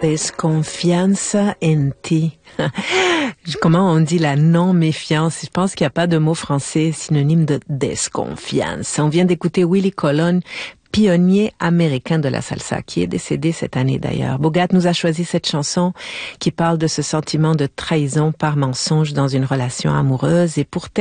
Desconfianza en ti. Comment on dit la non-méfiance? Je pense qu'il n'y a pas de mot français synonyme de desconfiance. On vient d'écouter Willie Colon, pionnier américain de la salsa, qui est décédé cette année d'ailleurs. Bogart nous a choisi cette chanson qui parle de ce sentiment de trahison par mensonge dans une relation amoureuse. Et pour